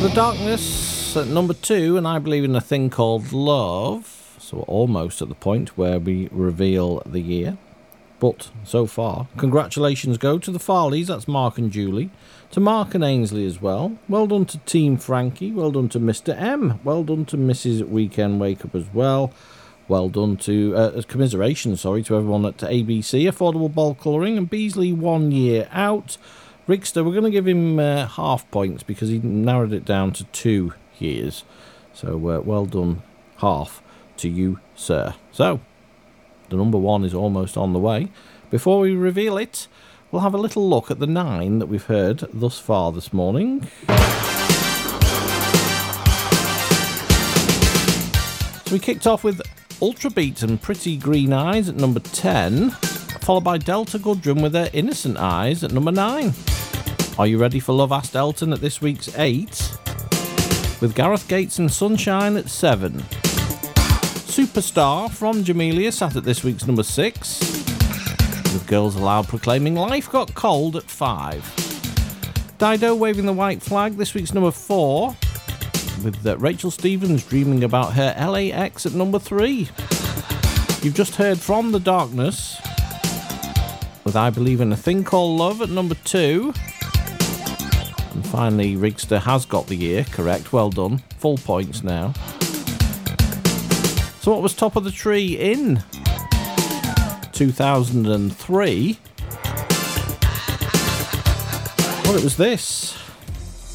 The Darkness at number 2, and I Believe in a Thing Called Love. So we're almost at the point where we reveal the year. But so far, congratulations go to the Farleys, that's Mark and Julie. To Mark and Ainsley as well. Well done to Team Frankie. Well done to Mr. M. Well done to Mrs. Weekend Wake Up as well. Well done to, commiserations, to everyone at ABC, Affordable Ball Colouring, and Beasley 1 year out. Rigster, we're going to give him half points because he narrowed it down to 2 years. So well done, half to you, sir. So, the number 1 is almost on the way. Before we reveal it, we'll have a little look at the 9 that we've heard thus far this morning. So we kicked off with Ultra Beat and Pretty Green Eyes at number 10, followed by Delta Goodrum with their Innocent Eyes at number 9. Are you ready for Love Asked Elton at this week's 8? With Gareth Gates and Sunshine at 7. Superstar from Jamelia sat at this week's number 6. With Girls Aloud proclaiming Life Got Cold at 5. Dido Waving the White Flag, this week's number 4. With Rachel Stevens dreaming about her LAX at number 3. You've just heard From the Darkness with I Believe in a Thing Called Love at number 2. And finally, Rigster has got the year correct. Well done. Full points now. So what was top of the tree in 2003? Well, it was this.